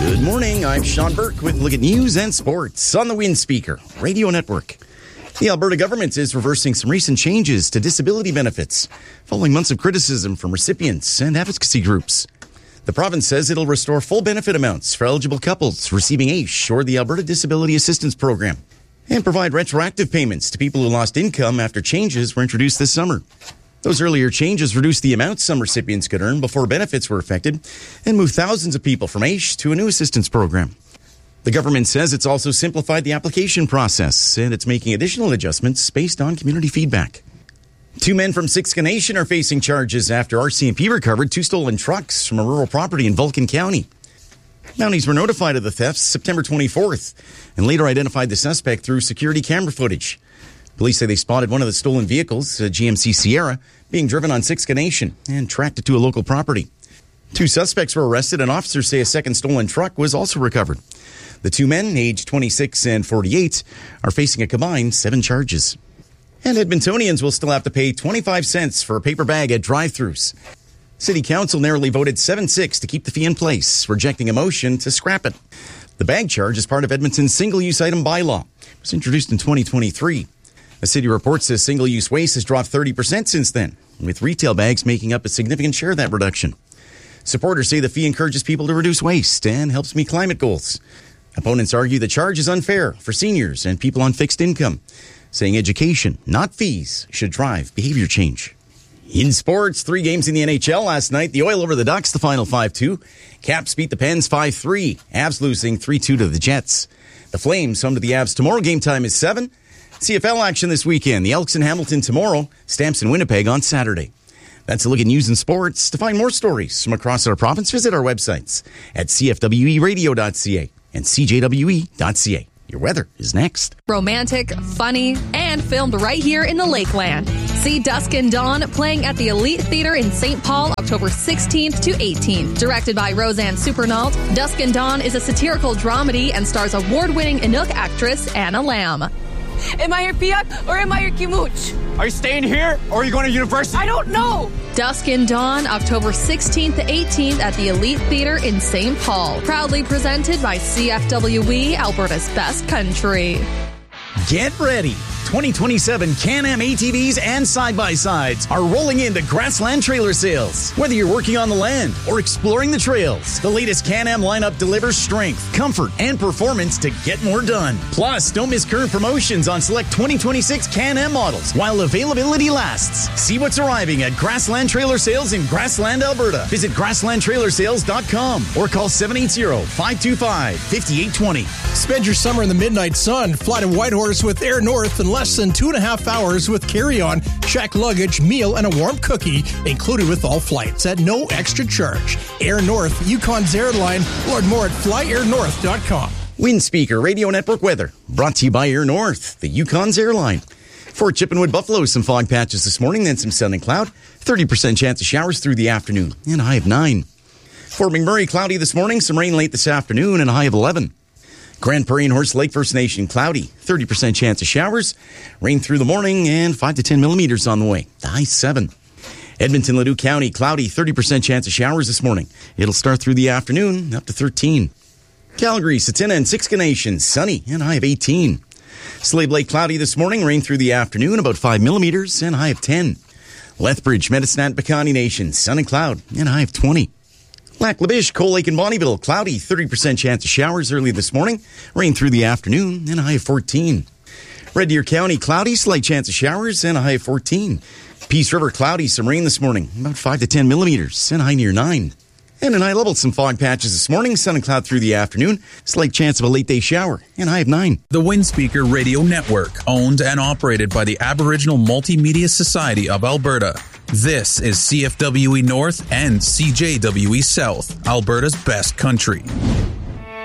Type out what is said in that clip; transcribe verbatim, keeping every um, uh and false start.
Good morning, I'm Sean Burke with a look at news and sports on the Wind Speaker Radio Network. The Alberta government is reversing some recent changes to disability benefits, following months of criticism from recipients and advocacy groups. The province says it'll restore full benefit amounts for eligible couples receiving A I S H or the Alberta Disability Assistance Program, and provide retroactive payments to people who lost income after changes were introduced this summer. Those earlier changes reduced the amount some recipients could earn before benefits were affected and moved thousands of people from A I S H to a new assistance program. The government says it's also simplified the application process and it's making additional adjustments based on community feedback. Two men from Siksika Nation are facing charges after R C M P recovered two stolen trucks from a rural property in Vulcan County. Mounties were notified of the thefts September twenty-fourth and later identified the suspect through security camera footage. Police say they spotted one of the stolen vehicles, a G M C Sierra, being driven on Siksika Nation and tracked it to a local property. Two suspects were arrested and officers say a second stolen truck was also recovered. The two men, aged twenty-six and forty-eight, are facing a combined seven charges. And Edmontonians will still have to pay twenty-five cents for a paper bag at drive-thrus. City Council narrowly voted seven six to keep the fee in place, rejecting a motion to scrap it. The bag charge is part of Edmonton's single-use item bylaw. It was introduced in twenty twenty-three. A city report says single-use waste has dropped thirty percent since then, with retail bags making up a significant share of that reduction. Supporters say the fee encourages people to reduce waste and helps meet climate goals. Opponents argue the charge is unfair for seniors and people on fixed income, saying education, not fees, should drive behavior change. In sports, three games in the N H L last night. The Oil over the Ducks, the final five two. Caps beat the Pens five three. Avs losing three two to the Jets. The Flames home to the Avs tomorrow. Game time is seven. C F L action this weekend. The Elks in Hamilton tomorrow. Stamps in Winnipeg on Saturday. That's a look at news and sports. To find more stories from across our province, visit our websites at c f w e radio dot c a and c j w e dot c a. Your weather is next. Romantic, funny, and filmed right here in the Lakeland. See Dusk and Dawn playing at the Elite Theatre in Saint Paul, October sixteenth to eighteenth. Directed by Roseanne Supernault, Dusk and Dawn is a satirical dramedy and stars award-winning Inuk actress Anna Lamb. Am I your piyak or am I your kimooch? Are you staying here or are you going to university? I don't know. Dusk and Dawn, October sixteenth to eighteenth at the Elite Theatre in Saint Paul. Proudly presented by C F W E, Alberta's best country. Get ready. twenty twenty-seven Can-Am A T Vs and side-by-sides are rolling into Grassland Trailer Sales. Whether you're working on the land or exploring the trails, the latest Can-Am lineup delivers strength, comfort, and performance to get more done. Plus, don't miss current promotions on select twenty twenty-six Can-Am models while availability lasts. See what's arriving at Grassland Trailer Sales in Grassland, Alberta. Visit grassland trailer sales dot com or call seven eight zero, five two five, five eight two zero. Spend your summer in the midnight sun. Fly to Whitehorse with Air North in less than two and a half hours with carry-on, check luggage, meal, and a warm cookie included with all flights at no extra charge. Air North, Yukon's airline. Learn more at fly air north dot com. Wind Speaker Radio Network weather brought to you by Air North, the Yukon's airline. For Chippenwood Buffalo, some fog patches this morning, then some sun and cloud. thirty percent chance of showers through the afternoon, and a high of nine. Fort McMurray, cloudy this morning, some rain late this afternoon, and a high of eleven. Grand Prairie and Horse Lake First Nation, cloudy, thirty percent chance of showers, rain through the morning, and five to ten millimeters on the way, the high seven. Edmonton, Ladue County, cloudy, thirty percent chance of showers this morning. It'll start through the afternoon, up to thirteen. Calgary, Satina, and Siksika Nation, sunny, and a high of eighteen. Slave Lake, cloudy this morning, rain through the afternoon, about five millimeters, and a high of ten. Lethbridge, Medicine Hat, Bacani Nation, sun and cloud, and a high of twenty. Lac La Biche, Cold Lake, and Bonnyville, cloudy, thirty percent chance of showers early this morning, rain through the afternoon, and a high of fourteen. Red Deer County, cloudy, slight chance of showers, and a high of fourteen. Peace River, cloudy, some rain this morning, about five to ten millimeters, and a high near nine. And in High Level, some fog patches this morning, sun and cloud through the afternoon, slight chance of a late day shower, and a high of nine. The Wind Speaker Radio Network, owned and operated by the Aboriginal Multimedia Society of Alberta. This is C F W E North and C J W E South, Alberta's best country.